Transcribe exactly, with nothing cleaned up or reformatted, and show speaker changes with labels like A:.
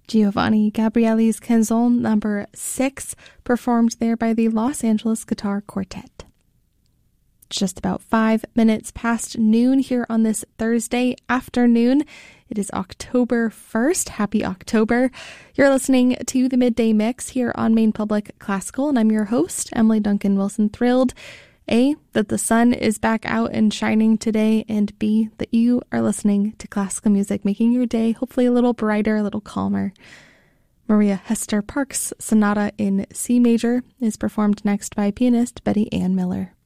A: Giovanni Gabrieli's Canzone number six, performed there by the Los Angeles Guitar Quartet. Just about five minutes past noon here on this Thursday afternoon. It is October first. Happy October. You're listening to the Midday Mix here on Maine Public Classical, and I'm your host, Emily Duncan Wilson. Thrilled, A, that the sun is back out and shining today, and B, that you are listening to classical music, making your day hopefully a little brighter, a little calmer. Maria Hester Park's Sonata in C major is performed next by pianist Betty Ann Miller.